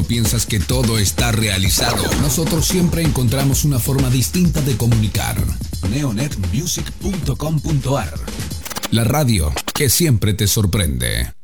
piensas que todo está realizado, nosotros siempre encontramos una forma distinta de comunicar. neonetmusic.com.ar, la radio que siempre te sorprende.